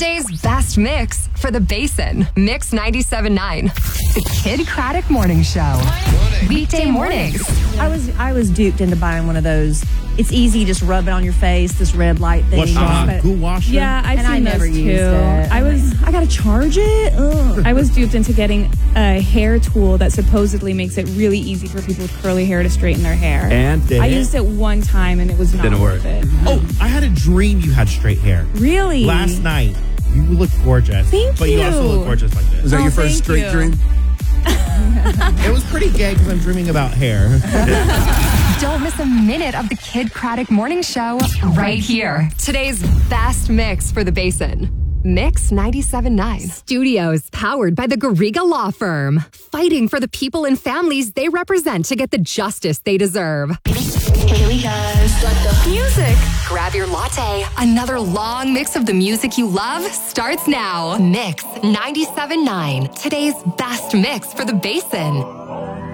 Today's best mix for the Basin. Mix 97.9. The Kid Craddock Morning Show. Weekday mornings. I was duped into buying one of those. It's easy, just rub it on your face, this red light thing. Goo washer? Yeah, I've And I seen never those used too. it. I gotta charge it. Ugh. I was duped into getting a hair tool that supposedly makes it really easy for people with curly hair to straighten their hair. And I used it one time and it was not Didn't work. worth it. Oh, I had a dream you had straight hair. Really? Last night. You look gorgeous. Thank But you also you. look gorgeous like this. Was that Oh, your first thank straight you. dream? It was pretty gay because I'm dreaming about hair. Don't miss a minute of the Kid Craddock Morning Show right here. Today's best mix for the Basin. Mix 97.9. Studios powered by the Garriga Law Firm. Fighting for the people and families they represent to get the justice they deserve. Here we go. Music. Grab your latte. Another long mix of the music you love starts now. Mix 97.9. Today's best mix for the Basin.